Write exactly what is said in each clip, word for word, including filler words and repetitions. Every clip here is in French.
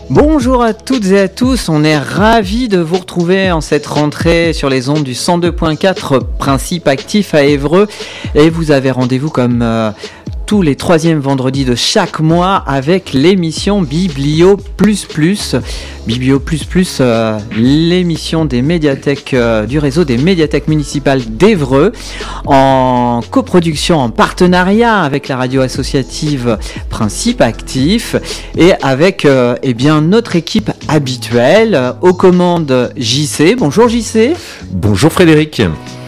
Bonjour à toutes et à tous, on est ravis de vous retrouver en cette rentrée sur les ondes du cent deux point quatre Principe Actif à Évreux, et vous avez rendez-vous comme euh, tous les troisièmes vendredis de chaque mois avec l'émission Biblio Plus Plus. Biblio Plus Plus, euh, l'émission des médiathèques euh, du réseau des médiathèques municipales d'Évreux, en coproduction, en partenariat avec la radio associative Principe Actif et avec euh, eh bien notre équipe habituelle, euh, aux commandes J C. Bonjour J C. Bonjour Frédéric.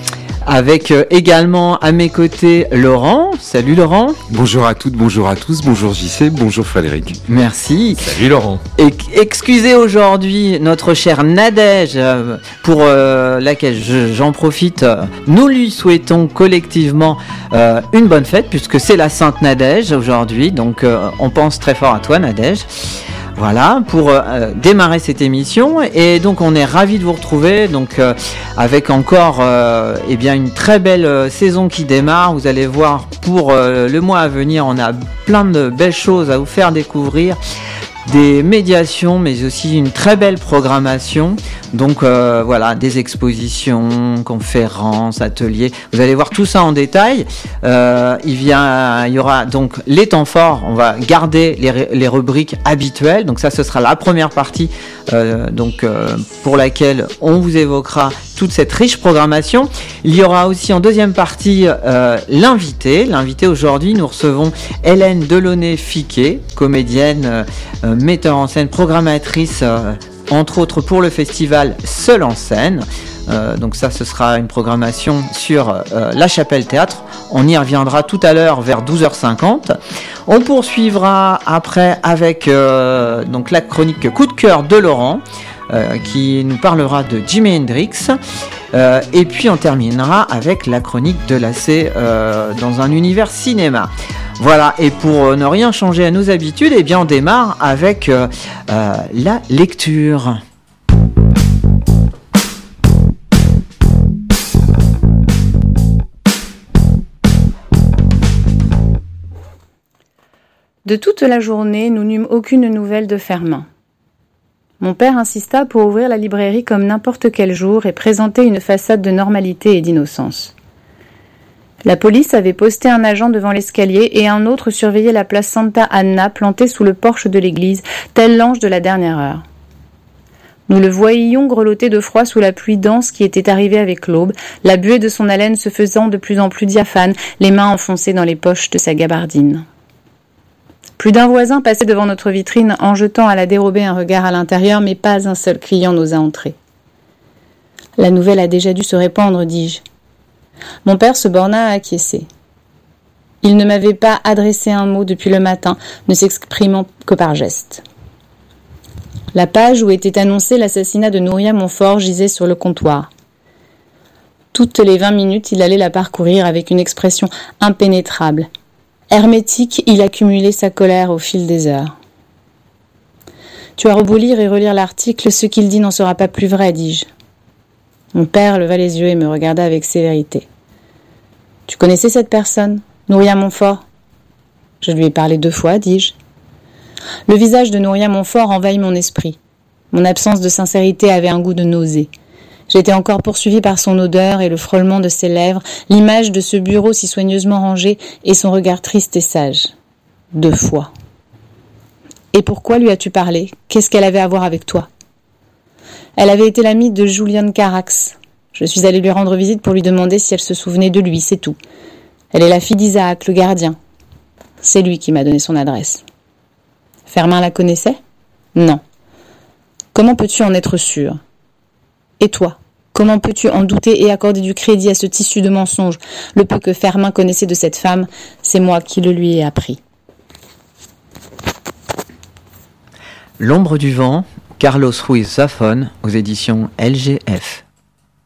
Avec euh, également à mes côtés Laurent. Salut Laurent. Bonjour à toutes, bonjour à tous, bonjour J C, bonjour Frédéric. Merci. Salut Laurent. Et excusez aujourd'hui notre chère Nadège, euh, pour euh, laquelle je, j'en profite. Euh, nous lui souhaitons collectivement euh, une bonne fête, puisque c'est la Sainte Nadège aujourd'hui. Donc euh, on pense très fort à toi Nadège. Voilà, pour euh, démarrer cette émission, et donc on est ravis de vous retrouver, donc euh, avec encore euh, eh bien une très belle euh, saison qui démarre. Vous allez voir, pour euh, le mois à venir, on a plein de belles choses à vous faire découvrir, des médiations, mais aussi une très belle programmation. Donc euh, voilà, des expositions, conférences, ateliers. Vous allez voir tout ça en détail. Euh, il, vient, il y aura donc les temps forts. On va garder les, les rubriques habituelles. Donc ça, ce sera la première partie, euh, donc euh, pour laquelle on vous évoquera toute cette riche programmation. Il y aura aussi en deuxième partie euh, l'invité. L'invité aujourd'hui, nous recevons Hélène Delaunay-Fiquet, comédienne, euh, euh, metteur en scène, programmatrice, euh, entre autres pour le festival Seul en scène. Euh, donc ça, ce sera une programmation sur euh, La Chapelle Théâtre. On y reviendra tout à l'heure vers douze heures cinquante. On poursuivra après avec euh, donc la chronique Coup de cœur de Laurent, euh, qui nous parlera de Jimi Hendrix. Euh, et puis on terminera avec la chronique de Lacé euh, dans un univers cinéma. Voilà, et pour ne rien changer à nos habitudes, eh bien on démarre avec euh, euh, la lecture. De toute la journée, nous n'eûmes aucune nouvelle de Fermin. Mon père insista pour ouvrir la librairie comme n'importe quel jour et présenter une façade de normalité et d'innocence. La police avait posté un agent devant l'escalier et un autre surveillait la place Santa Anna plantée sous le porche de l'église, tel l'ange de la dernière heure. Nous le voyions grelotter de froid sous la pluie dense qui était arrivée avec l'aube, la buée de son haleine se faisant de plus en plus diaphane, les mains enfoncées dans les poches de sa gabardine. Plus d'un voisin passait devant notre vitrine en jetant à la dérobée un regard à l'intérieur, mais pas un seul client n'osa entrer. La nouvelle a déjà dû se répandre, dis-je. Mon père se borna à acquiescer. Il ne m'avait pas adressé un mot depuis le matin, ne s'exprimant que par gestes. La page où était annoncé l'assassinat de Nouria Montfort gisait sur le comptoir. Toutes les vingt minutes, il allait la parcourir avec une expression impénétrable. Hermétique, il accumulait sa colère au fil des heures. « Tu as beau lire et relire l'article, ce qu'il dit n'en sera pas plus vrai, dis-je. » Mon père leva les yeux et me regarda avec sévérité. « Tu connaissais cette personne, Nouria Montfort ?» Je lui ai parlé deux fois, dis-je. Le visage de Nouria Montfort envahit mon esprit. Mon absence de sincérité avait un goût de nausée. J'étais encore poursuivi par son odeur et le frôlement de ses lèvres, l'image de ce bureau si soigneusement rangé et son regard triste et sage. Deux fois. « Et pourquoi lui as-tu parlé ? Qu'est-ce qu'elle avait à voir avec toi ? » Elle avait été l'amie de Julian Carax. Je suis allé lui rendre visite pour lui demander si elle se souvenait de lui, c'est tout. Elle est la fille d'Isaac, le gardien. C'est lui qui m'a donné son adresse. Fermin la connaissait ? Non. Comment peux-tu en être sûr ? Et toi ? Comment peux-tu en douter et accorder du crédit à ce tissu de mensonges ? Le peu que Fermin connaissait de cette femme, c'est moi qui le lui ai appris. L'ombre du vent, Carlos Ruiz Zafón, aux éditions L G F.